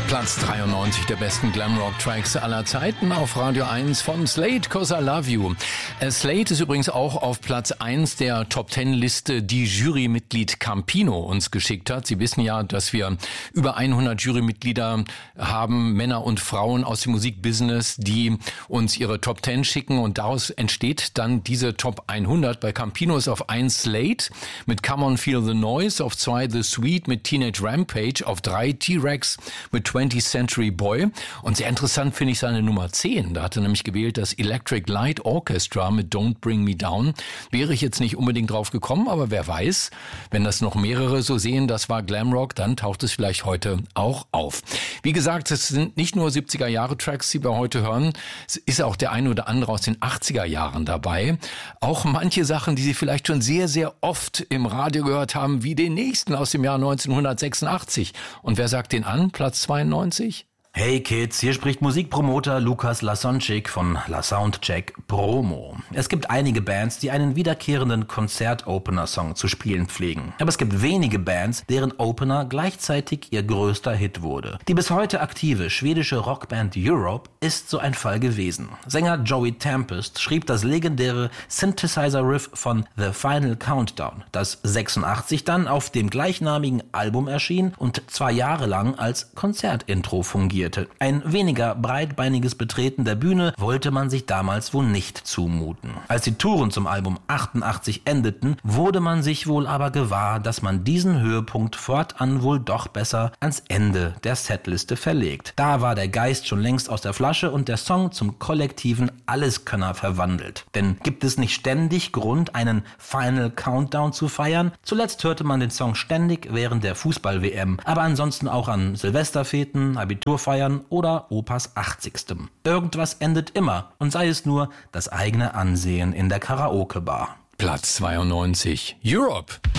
Platz 93 der besten Glamrock-Tracks aller Zeiten auf Radio 1 von Slade, 'Cause I Love You. Slade ist übrigens auch auf Platz 1 der Top-10-Liste, die Jurymitglied Campino uns geschickt hat. Sie wissen ja, dass wir über 100 Jurymitglieder haben, Männer und Frauen aus dem Musikbusiness, die uns ihre Top 10 schicken und daraus entsteht dann diese Top 100. Bei Campino ist auf 1 Slade mit Come On Feel the Noise, auf 2 The Sweet mit Teenage Rampage, auf 3 T-Rex mit 20th Century Boy. Und sehr interessant finde ich seine Nummer 10. Da hat er nämlich gewählt das Electric Light Orchestra mit Don't Bring Me Down. Wäre ich jetzt nicht unbedingt drauf gekommen, aber wer weiß, wenn das noch mehrere so sehen, das war Glamrock, dann taucht es vielleicht heute auch auf. Wie gesagt, es sind nicht nur 70er-Jahre-Tracks, die wir heute hören. Es ist auch der eine oder andere aus den 80er-Jahren dabei. Auch manche Sachen, die Sie vielleicht schon sehr, sehr oft im Radio gehört haben, wie den nächsten aus dem Jahr 1986. Und wer sagt den an? Platz 92? Hey Kids, hier spricht Musikpromoter Lukas Lasonczyk von La Soundcheck Promo. Es gibt einige Bands, die einen wiederkehrenden Konzert-Opener-Song zu spielen pflegen. Aber es gibt wenige Bands, deren Opener gleichzeitig ihr größter Hit wurde. Die bis heute aktive schwedische Rockband Europe ist so ein Fall gewesen. Sänger Joey Tempest schrieb das legendäre Synthesizer-Riff von The Final Countdown, das 86 dann auf dem gleichnamigen Album erschien und 2 Jahre lang als Konzertintro fungierte. Ein weniger breitbeiniges Betreten der Bühne wollte man sich damals wohl nicht zumuten. Als die Touren zum Album 88 endeten, wurde man sich wohl aber gewahr, dass man diesen Höhepunkt fortan wohl doch besser ans Ende der Setliste verlegt. Da war der Geist schon längst aus der Flasche und der Song zum kollektiven Alleskönner verwandelt. Denn gibt es nicht ständig Grund, einen Final Countdown zu feiern? Zuletzt hörte man den Song ständig während der Fußball-WM, aber ansonsten auch an Silvesterfeten, Abiturfeiern oder Opas 80. Irgendwas endet immer und sei es nur das eigene Ansehen in der Karaoke-Bar. Platz 92. Europe.